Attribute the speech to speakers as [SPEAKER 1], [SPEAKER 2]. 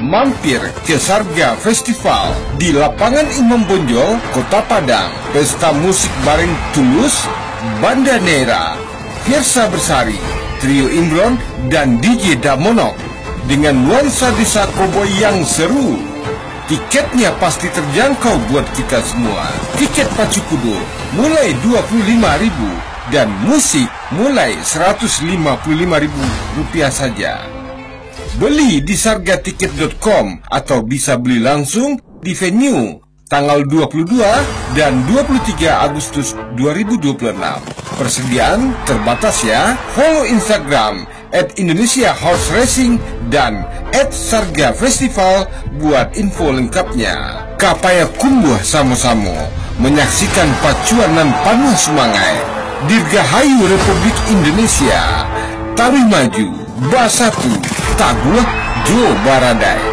[SPEAKER 1] Mampir ke Sarga Festival di Lapangan Imam Bonjol, Kota Padang. Pesta musik bareng Tulus, Banda Nera, Fiersa Bersari, Trio Imron, dan DJ Damonok dengan nuansa desa koboi yang seru. Tiketnya pasti terjangkau buat kita semua. Tiket pacu kudo mulai 25.000 dan musik mulai Rp155.000 saja. Beli di sargatiket.com atau bisa beli langsung di venue tanggal 22 dan 23 Agustus 2026. Persediaan terbatas ya. Follow Instagram @IndonesiaHorseRacing dan @SargaFestival buat info lengkapnya. Kapaya kumbuh sama-sama menyaksikan pacuanan panuh semangat. Dirgahayu Republik Indonesia. Tarih maju, Basatu, Taguh, Jo Baradai.